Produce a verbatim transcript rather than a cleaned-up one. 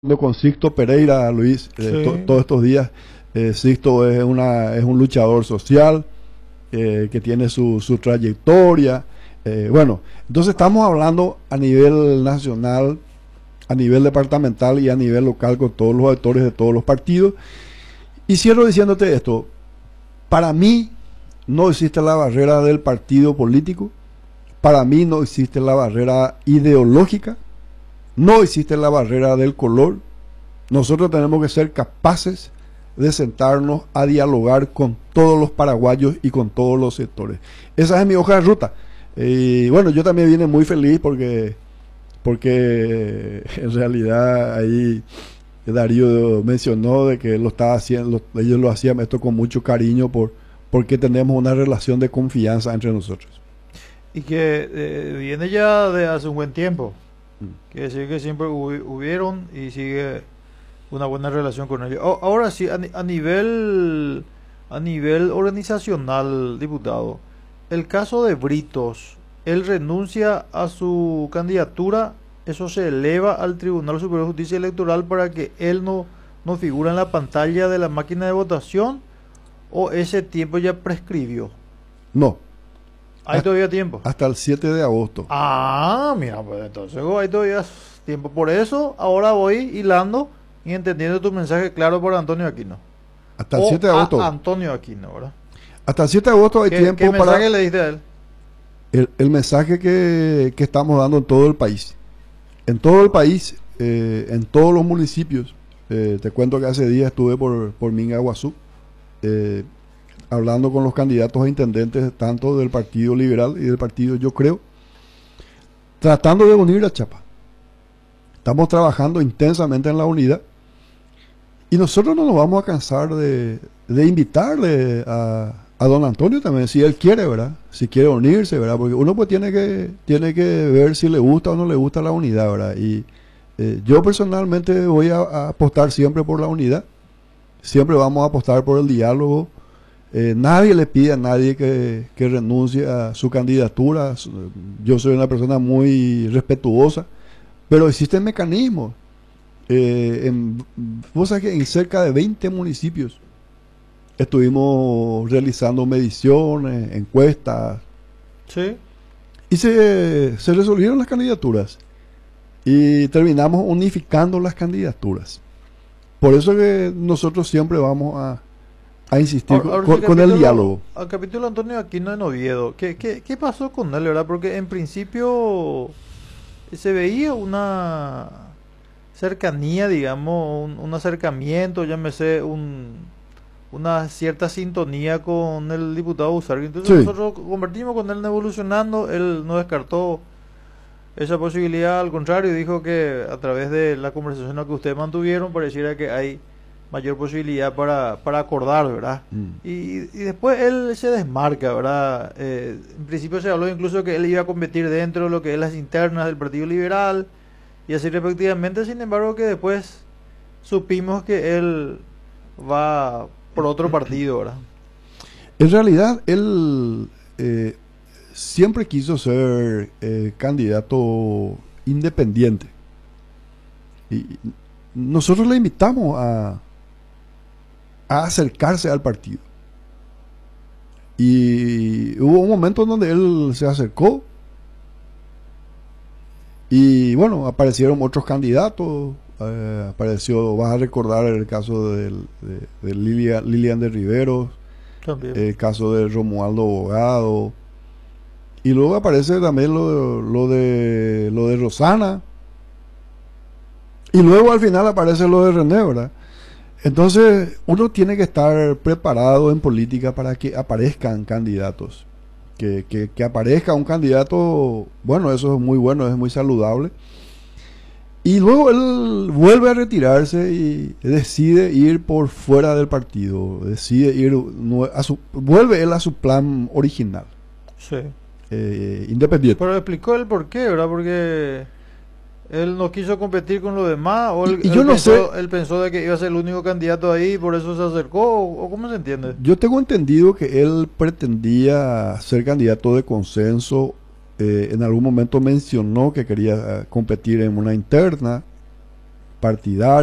con Sixto Pereira, Luis, eh, Sí. to- todos estos días. Eh, Sixto es, una, es un luchador social eh, que tiene su, su trayectoria. Eh, bueno, entonces estamos hablando a nivel nacional, a nivel departamental y a nivel local con todos los actores de todos los partidos. Y cierro diciéndote esto, para mí no existe la barrera del partido político, para mí no existe la barrera ideológica, no existe la barrera del color. Nosotros tenemos que ser capaces de sentarnos a dialogar con todos los paraguayos y con todos los sectores. Esa es mi hoja de ruta. Y bueno, yo también vine muy feliz porque, porque en realidad ahí Darío mencionó de que lo estaba haciendo, ellos lo hacían esto con mucho cariño por, porque tenemos una relación de confianza entre nosotros. Y que eh, viene ya de hace un buen tiempo. Quiere decir que siempre hubi- hubieron y sigue una buena relación con ellos. A- Ahora sí, a, ni- a nivel a nivel organizacional, diputado, el caso de Britos, él renuncia a su candidatura, eso se eleva al Tribunal Superior de Justicia Electoral para que él no, no figure en la pantalla de la máquina de votación, o ese tiempo ya prescribió. No, Hay hasta, todavía tiempo. hasta el siete de agosto. Ah, mira, pues entonces oh, hay todavía tiempo. Por eso ahora voy hilando y entendiendo tu mensaje claro para Antonio Aquino. Hasta el O siete de a agosto. Antonio Aquino, ¿verdad? Hasta el siete de agosto hay ¿Qué, tiempo qué para mensaje le diste a él? el, el mensaje que, que estamos dando en todo el país. En todo el país, eh, en todos los municipios. Eh, te cuento que hace días estuve por, por Mingaguazú, eh, hablando con los candidatos a intendentes tanto del Partido Liberal y del Partido Yo Creo, tratando de unir a Chapa. Estamos trabajando intensamente en la unidad y nosotros no nos vamos a cansar de, de invitarle a, a don Antonio también, si él quiere, ¿verdad? Si quiere unirse, ¿verdad? Porque uno pues tiene que, tiene que ver si le gusta o no le gusta la unidad, ¿verdad? Y eh, yo personalmente voy a, a apostar siempre por la unidad, siempre vamos a apostar por el diálogo. Eh, nadie le pide a nadie que, que renuncie a su candidatura. Yo soy una persona muy respetuosa, pero existen mecanismos. Eh, en, vos sabés que en cerca de veinte municipios estuvimos realizando mediciones, encuestas, Sí. y se, se resolvieron las candidaturas y terminamos unificando las candidaturas. Por eso que nosotros siempre vamos a, a insistir Ahora, ahora con, sí, con el capítulo- diálogo. Al capítulo Antonio Aquino en Oviedo, ¿qué, qué, qué pasó con él, verdad? Porque en principio se veía una cercanía, digamos, un, un acercamiento, llámese un, una cierta sintonía con el diputado Busargui. Entonces Sí. nosotros convertimos con él en Evolucionando, él no descartó esa posibilidad, al contrario, dijo que a través de la conversación que ustedes mantuvieron pareciera que hay mayor posibilidad para, para acordar, ¿verdad? Mm. Y, y después él se desmarca, ¿verdad? Eh, en principio se habló incluso que él iba a competir dentro de lo que es las internas del Partido Liberal y así respectivamente, sin embargo que después supimos que él va por otro partido, ¿verdad? En realidad, él eh, siempre quiso ser eh, candidato independiente. Y nosotros le invitamos a, a acercarse al partido. Y hubo un momento en donde él se acercó. Y bueno, aparecieron otros candidatos. eh, apareció, vas a recordar el caso del- de, de Lilia- Lilian de Riveros, También. el caso de Romualdo Bogado, y luego aparece también lo, lo de lo de Rosana, y luego al final aparece lo de René, ¿verdad? Entonces uno tiene que estar preparado en política para que aparezcan candidatos, que, que, que aparezca un candidato, bueno, eso es muy bueno, es muy saludable. Y luego él vuelve a retirarse y decide ir por fuera del partido, decide ir nue- a su, vuelve él a su plan original, Sí. eh, independiente. Pero explicó el por qué, ¿verdad? Porque él no quiso competir con los demás, o él, Y- y él yo no pensó, sé- él pensó de que iba a ser el único candidato ahí, por eso se acercó, o, o ¿cómo se entiende? Yo tengo entendido que él pretendía ser candidato de consenso. Eh, en algún momento mencionó que quería eh, competir en una interna. partidaria